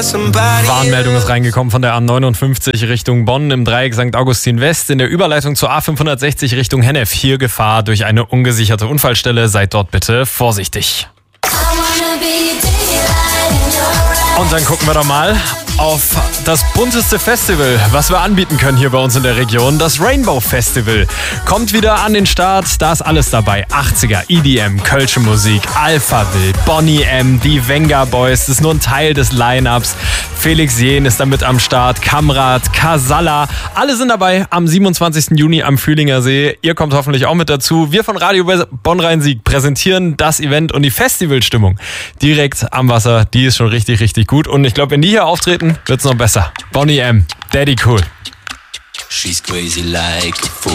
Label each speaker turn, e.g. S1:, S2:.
S1: Warnmeldung ist reingekommen von der A59 Richtung Bonn im Dreieck St. Augustin West in der Überleitung zur A560 Richtung Hennef. Hier Gefahr durch eine ungesicherte Unfallstelle. Seid dort bitte vorsichtig. Und dann gucken wir doch mal auf das bunteste Festival, was wir anbieten können hier bei uns in der Region. Das Rainbow Festival kommt wieder an den Start. Da ist alles dabei. 80er, EDM, Kölsche Musik, Alphaville, Boney M, die Venga Boys. Das ist nur ein Teil des Line-Ups. Felix Jähn ist da mit am Start. Kamrat, Casalla. Alle sind dabei am 27. Juni am Fühlinger See. Ihr kommt hoffentlich auch mit dazu. Wir von Radio Bonn-Rhein-Sieg präsentieren das Event und die Festivalstimmung direkt am Wasser. Die ist schon richtig, richtig gut. Und ich glaube, wenn die hier auftreten, wird's noch besser. Boney M, Daddy Cool.
S2: She's crazy like a fool.